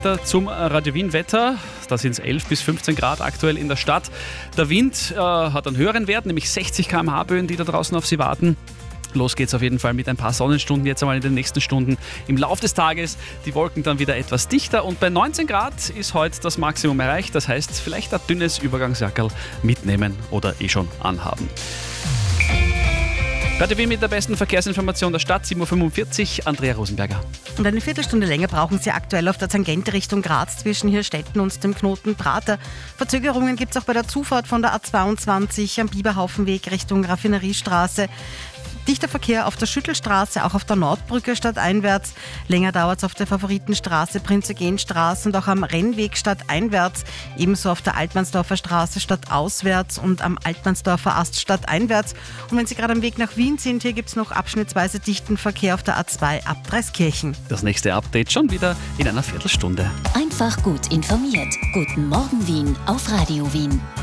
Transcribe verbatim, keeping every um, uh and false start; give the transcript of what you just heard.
Zum Radio Wien Wetter, da sind es elf bis fünfzehn Grad aktuell in der Stadt. Der Wind äh, hat einen höheren Wert, nämlich sechzig Kilometer pro Stunde Böen, die da draußen auf Sie warten. Los geht's auf jeden Fall mit ein paar Sonnenstunden jetzt einmal in den nächsten Stunden im Laufe des Tages. Die Wolken dann wieder etwas dichter und bei neunzehn Grad ist heute das Maximum erreicht. Das heißt, vielleicht ein dünnes Übergangsjackerl mitnehmen oder eh schon anhaben. Radio Wien mit der besten Verkehrsinformation der Stadt, sieben Uhr fünfundvierzig, Andrea Rosenberger. Und eine Viertelstunde länger brauchen Sie aktuell auf der Tangente Richtung Graz zwischen Hirstetten und dem Knoten Prater. Verzögerungen gibt es auch bei der Zufahrt von der A zweiundzwanzig am Biberhaufenweg Richtung Raffineriestraße. Dichter Verkehr auf der Schüttelstraße, auch auf der Nordbrücke stadteinwärts. Länger dauert es auf der Favoritenstraße, Prinzregentstraße und auch am Rennweg stadteinwärts. Ebenso auf der Altmannsdorfer Straße stadtauswärts und am Altmannsdorfer Ast stadteinwärts. Und wenn Sie gerade am Weg nach Wien sind, hier gibt es noch abschnittsweise dichten Verkehr auf der A zwei ab Dreiskirchen. Das nächste Update schon wieder in einer Viertelstunde. Einfach gut informiert. Guten Morgen Wien auf Radio Wien.